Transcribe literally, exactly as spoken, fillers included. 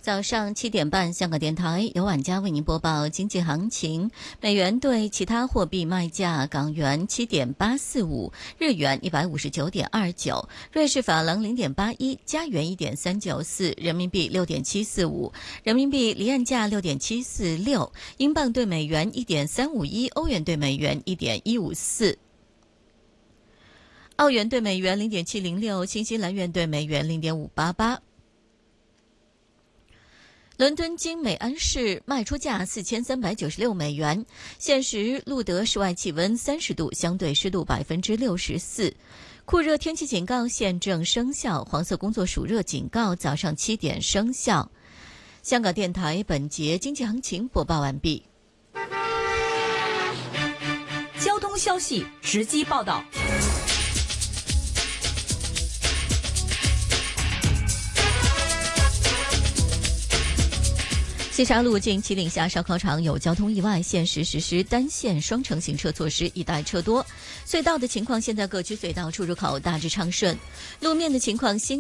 早上七点半，香港电台由晚家为您播报经济行情。美元对其他货币卖价：港元七点八四五，日元一百五十九点二九，瑞士法郎零点八一，加元一点三九四，人民币六点七四五，人民币离岸价六点七四六，英镑对美元一点三五一，欧元对美元一点一五四。澳元对美元零点七零六，新西兰元对美元零点五八八。伦敦金每安士卖出价四千三百九十六美元，现时录得室外气温三十度，相对湿度百分之六十四。酷热天气警告现正生效，黄色工作暑热警告早上七点生效。香港电台本节经济行情播报完毕。 交通消息直击报道。 西沙路径麒麟峡烧烤场有交通意外，限时实施单线双程行车措施，一带车多。隧道的情况，现在各区隧道出入口大致畅顺。路面的情况，新